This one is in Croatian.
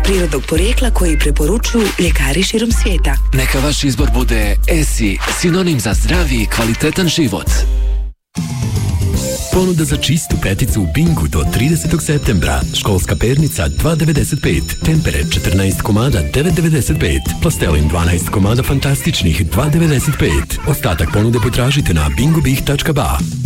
prirodnog porijekla koji preporučuju ljekari širom svijeta. Neka vaš izbor bude ESI, sinonim za zdravi i kvalitetan život. Ponuda za čistu peticu u Bingu do 30. septembra. Školska pernica 2,95, tempere 14 komada 9,95, plastelin 12 komada fantastičnih 2,95. Ostatak ponude potražite na bingobih.ba.